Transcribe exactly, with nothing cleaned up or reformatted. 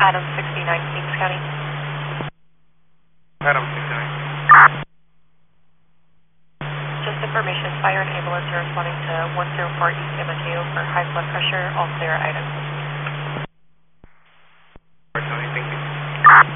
Adam sixty-nine, Kings County. Adam sixty-nine. Just information, fire and ambulance are responding to one oh four East San Mateo for high blood pressure, all clear items.